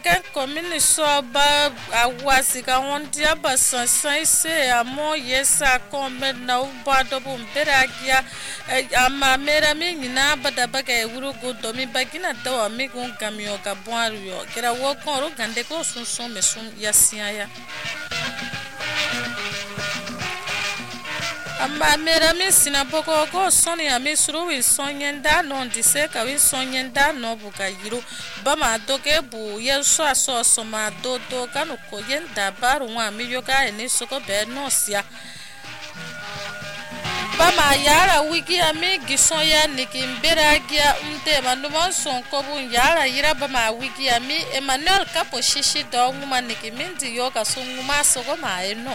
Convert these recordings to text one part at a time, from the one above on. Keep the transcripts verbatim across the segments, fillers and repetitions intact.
Brega komini so ba awasi ka wondia ba sansan se amo yesa kombe na uba do bumberagia ama mera mi nyina bada baga ewuro go do mi bagina da mi gun gamio ga boario kera wo kon ro gande ko sunsun mesun yasia ya Amma mera mi sinapoko ko soni ami suru wi sonyenda no dise ka wi sonyenda no buka yiro bama doke bu yeso aso so ma do do kanu ko yenda baru wa mi yoga eni soko be no sia bama yara wiki ami gison ya nikimbera gia umte manuma son ko bu yara yira bama wiki ami Emmanuel kapo shishi do nguma nikimindi yoga so nguma soko ma eno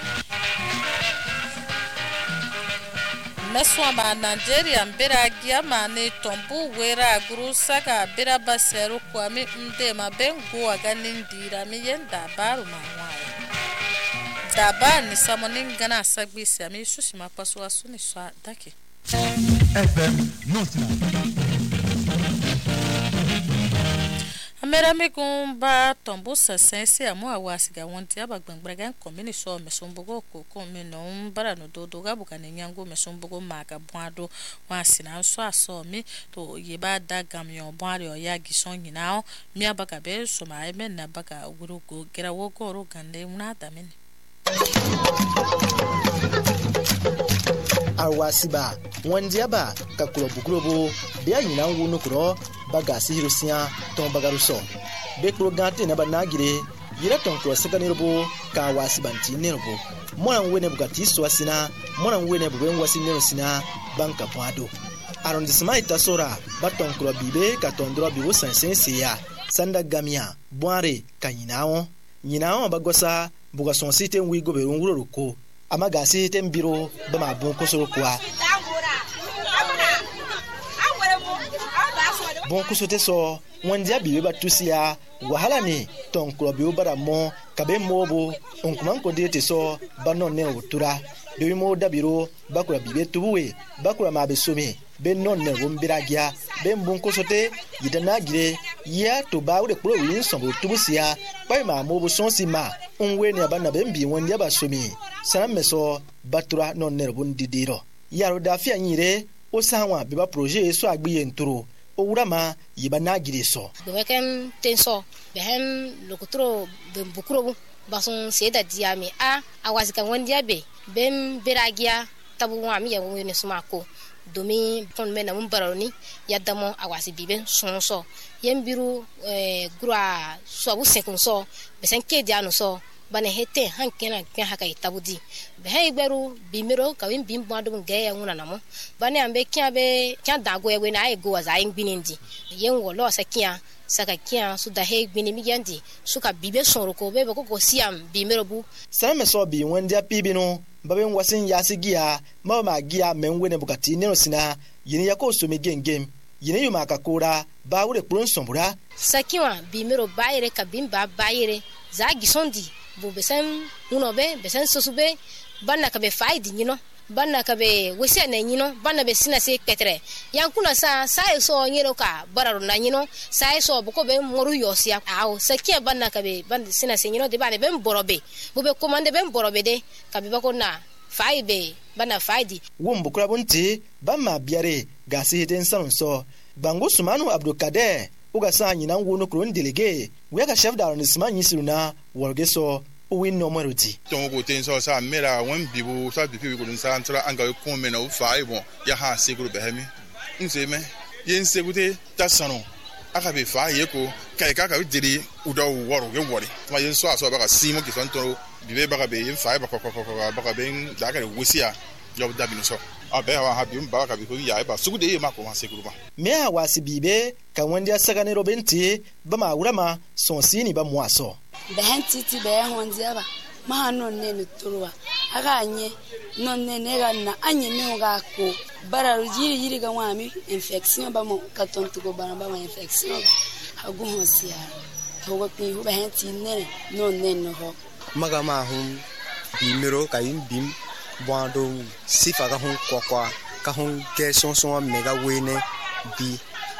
Meswa ma Nigeria mbera gia mane tombu wera grusa ka bera baseru kwa mi mde ma bengo aganindira mi yenda baru mawaya Daba ni samoning gana sagbisi ami sushi mapaso asuni swa dake F M Nottingham Amera me kumba tombo sasense amu awasiga wonti abagbangbaraga komini so mesombogo ko komino mbara no dodo ga bukane nyango mesombogo maka bwado wasina so aso mi to yeba dagamyo bwari oya gison nyinao mi abaga be so ma eme na baga gurugo gera wogo ro gande unada mini Awasiba wandiaba kakulo bukulobo bia nyina ngunu kuro baga sihirusia ton bagaruso bekro gante na banagire yira ton kro sekanirbo ka wasibanti nerbo mona wene bugati swasina mona wene buben wasinero sina banka pwado arrondissement itasora baton kro bibe ka ton dro biwo sansensia sanda gamia boare kanyinawo nyinawo bagosa bugason site wigo be nguro ko amagasi tembiro bama bon kosoro kwa bon kusote so wandia bibe batusia wahala ni ton klobi obara mo kabe mobo onkuman ko dete so banon ne otura be mo dabiro bakura bibe tuwe bakura mabe some be non ne wombiragia be bon kusote yidana gire ya to bawde pro win so tubusia pai ma mobo sonsima onwe ne abana be mbi wandia basome sanameso batura non ne wondidiro yaro dafia nyire o sanwa be ba projet so agbiye nturo Urama yibana gireso bekem tenso behem lokotro bukuro bason seda diami a awazika wondia be bem beragia tabu wami ya woni sumako domi kon mena mumbaroni yadamo awasi biben sonso yembiru eh gura so bu sekunso besen kediano so bane hete hankena kya haka itabudi behe igberu bimero kawin bimbo adu ngeya nguna namo bane ambe kya be kya dago yewe na ego waza ingbinindi yenwo lo sakia saka kya suda he gbini migandi suka bibe sonroko bebe ko siam bimero bu same so bi wendia pibino babe wasin yasigia mama gia menwe ne bukati neno sina yini yakoso megengem yini yuma akakora bawure pronsombura sakiwa bimero bayire kabimba bayire za gisondi bu besen uno be besen sosube banna ka be faidi nyino banna ka be wese na nyino banna be sina se petre yankuna sa sa so nyero ka bararo na nyino sa so bu ko be moru yosia aw sakia banna ka be ban sina se nyino de bane be mborobe bu be commande be mborobe de ka be bako na faibe banna faidi wumbu kura bunti bamma biare gasi den sanso bango sumanu abdulkader uga sa nyina ngono kron delege weka chef d'arrondissement nyisiruna worgeso uwin no maruti ton ko ten so sa mera won bibu sa bibi ko sa antra anga ko me na ufai bon ya ha seguru behemi nse me yen segute tasano aka be fa ye ko kai ka ka diri udo woro ge wori ma yen so aso ba ka simo ki son to bibe ba ka be yen fa ba ko ko ba ka be da ka wusia yo da bi so abe wa ha bi mba ka bi ko ya ba sugu de ma ko ha seguru ba me ha wasi bibe ka wondia sagane robenti ba ma wurama son sini ba muaso behen titi be hondia ba ma no ne no torwa aga anye no ne ne ga na anye ne ga ko bara yiri yiri ga wami infection ba mo ka tonto go bara ba ma infection agu hosia to go pi hu behen ti ne no ne no ho maga ma hum bimero ka yin bim bondo sifa ga hon kwa kwa ka hon ke son son mega wene bi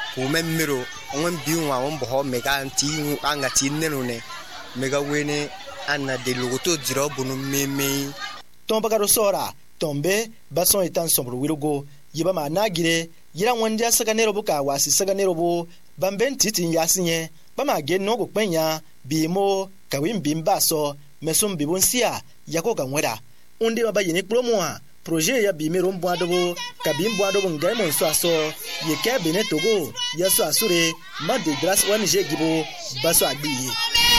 ko men miro on biwa on bo mega anti anga tineno ne mega wene anna de logoto jiro bunu meme ton bagaro sora tombe bason itan sombro wirogo yiba ma nagire yira wondia saganero buka wasi saganero bo bamben titin yasinye bama ge no go penya bimo kawim bimba so mesum bibonsia yako ganwera onde baba yene promoa projet ya bimero mbwadobo kabimbo adobo ngaimo so aso yeke bene togo yaso asure ma de grâce O N G gibo baso agbiye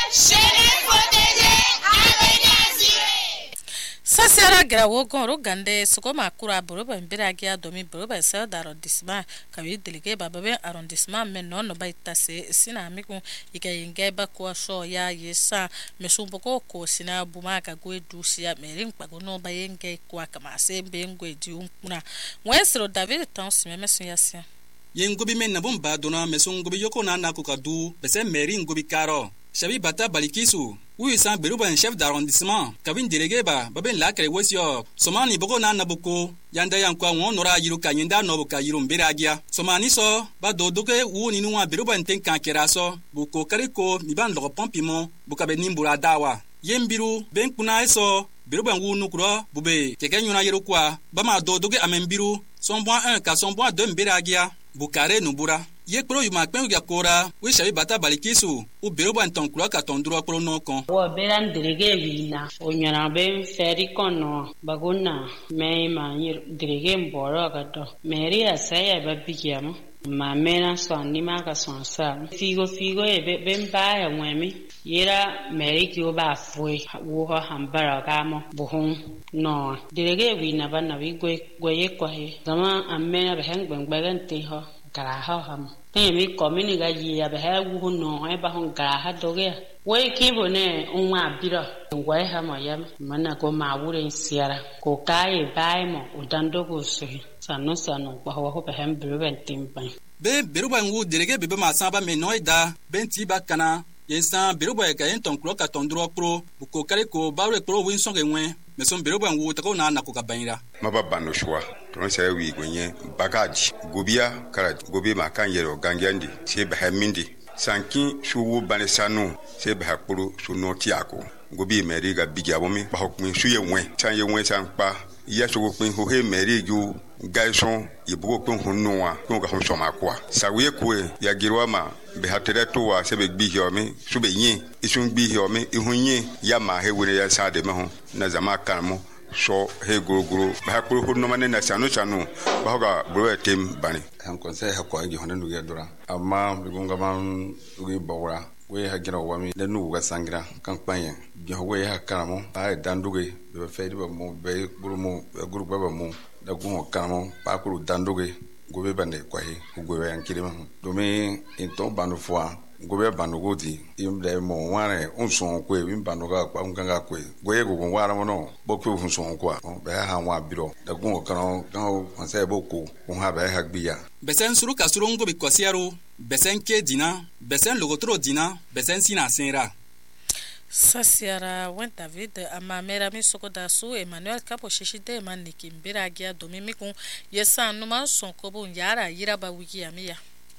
Sasera grawo gonro gande sokoma kura boroba mbiragia domi boroba sel d'arrondissement kawi délégué bababe arrondissement mais non no baita se sina miku ikayinga ba ko so ya yesa mesumboko ko sina bumaka gwe dusia merin pagono bayenge kwa kama se bengwe di umpuna wesro David Tons memesun yasia yengobi men na bomba dona mesungobi yoko na na ko kadu bese merin gobi karo Shabi Bata Balikisu, oui, c'est un chef d'arrondissement, Kabin délégué, Babin Lakre Wesio, Somani Bogona Nabuko, Yanda Yankwa, on aura Yiruka Yenda Nobuka Yirum Beragia, Somani so, Badodoke, ou Ninua Beruban Tenkan Keraso, Buko Kariko, Miban Lopompimo, Bukabenimura Dawa, Yembiru, Ben Kuna eso, Beruban Wu Nukro, Bube, Tekanyuna Yerukwa, Bama Dodoge Amembiru, son bon un, car son bon deux Beragia, Bukare Nubura. Ye pro yu makpen ya kora we Shabi Bata Balikisu u bero ban ton kro ka ton dro pro no kon wo beran délégué wina o nyana be feri kono baguna me ma yir délégué mboro ka to meri asaya ba bikiam ma mena so ni ma ka son sa figo figo e be ben ba ya mwemi yera meri ki o ba foi wo ha hambara ka mo buhun no délégué wina ba na wi gwe gwe kwa he zama amena be hang bang bagan te ho Garaha ham. Temi komini ga yi abe ha wu no e ba hon garaha doge. We kibo ne unwa biro. We ha mo yam mana ko ma wure siara. Ko kai bai mo udando go su. Sanu sanu ba ho ho be hem biro ben timpan. Be biro ban wu délégué be ma samba me noida benti ba kana. Yensan biro ba ka yen ton klo ka ton dro pro. Ko kare ko ba re pro win so ge wen. Me son biro ban wu ta ko na na ko ka banira. Maba bano shwa. Prononce wi gwenye bagage gobia kara gobe ma kan yero gangyandi se ba hamindi sanki shuwu bane sanu se ba hakuru suno tiako gobi meri ga bigya bomi ba hokun suye wen tan ye wen san pa ya so pin ho he meri ju gaison ibugo pin hunwa ko ga hon soma kwa sawe ko ya girwa ma be hatere to wa se be bigya mi sube yin isun bigya mi ihunye ya ma he wure ya sa de me ho na zama kanmo so he guruguru ba ko ho no mane na sanu sanu ba ga bro team bani han conseil ha ko ngi hono ngi dura amma bigunga man ngi bawra we ha gira wami da nu ga sangira kampanye bi ho we ha karamo ba danduge be fe di ba mo be guru mo guru ba mo da gun karamo ba ko danduge go be bande kwa he go we an kirima do me into banu fois gobe banugo di imde mo wane unson ko e banuga kwa nganga ko goye go wara mo no bokwe unson ko be ha wa biro da gun kan kan konse boko ko ha be ha gbiya besen suru kasurungo bi kwasiaro besen ke dina besen logotro dina besen sina senra Sasiara wen David amamera mi sokoda su Emmanuel Kapo shishide maniki mbira agia domimikun yesa numa sonkobo yara yira ba wiki amia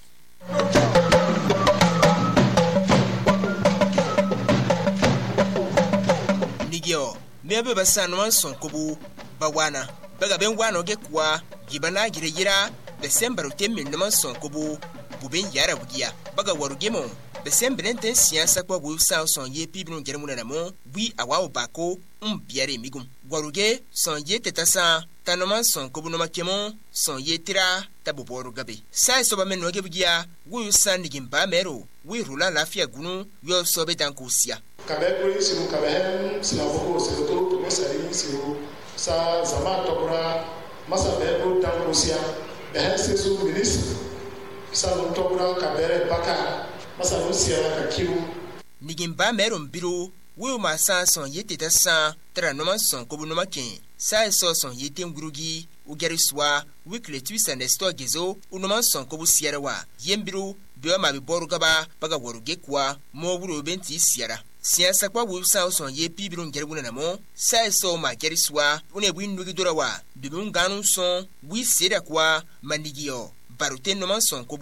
Nigio mebe basanu man sonkobo bawana baga ben wano ge kwa gibana gire yira December temme no man sonkobo buben yara wugia baga warugemo December nten siansa kwa wu sa son ye pibnu germuna na mo wi awawo bako um biare migum waruge son ye tetasa tanoman son kobu no makemo son ye tira tabuboru gabe sai so ba men no ge bugia wu sa nigimba mero wi rula lafia gunu yo so be danko sia kabe polisi mu kabe hem sina boko se to to mesari siru sa zama tokura masa be do danko sia be hem se su ministre sa no tokura kabe baka masa no sia ka kiru nigimba mero mbiro wi ma sa son ye tetasa tra no man son kobu no maken sai so son ye tengurugi ugeriswa weekly twisa nesto gezo unoman son kobu siarawa yembiro biwa ma biboru gaba baga waruge kwa mo wuro benti siara siasa kwa wusa son ye pibiro ngerbuna namo sai so ma geriswa une bu nugi dorawa dubun ganu son wi sera kwa manigio barute no man son kobu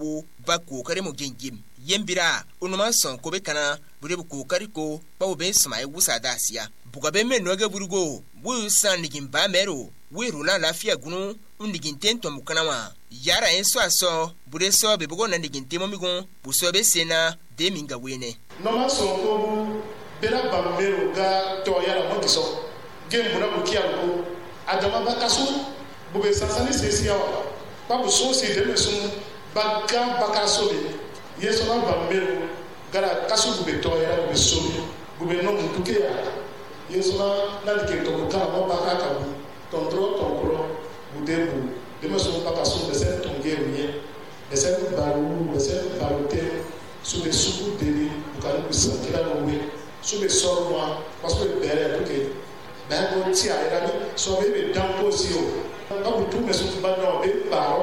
ba kokari mu gengim yembira unuma son ko be kana bude bu kokari ko ba wo be sma e wusa dasia buga be men no ga burugo wu san nigin ba mero wi rula lafiya gunu undigin tento mukana wa yara enso aso bude so be bugo na ndigin temo migun bu so be sena de minga wene no ma son ko bu bera ba mero ga to yara mo kiso gem buna bu kiya ko adama ba kasu bu be sansani sesia wa ba bu so se de mesun baga bakaso be yeso na ba mero gara kasu bu be to yara bu so bu be no mutuke ya yeso na na dike to ka mo ba ka ka bu tondro tondro bu de bu de mesun ba kasu be sen tonge wiye be sen ba ru be sen ba te su be su de ni bu ka ni sa kila no we su be so mo parce que bere duke ba ko ti a ira ni so be be dan ko si o ba bu tu mesun ba no be ba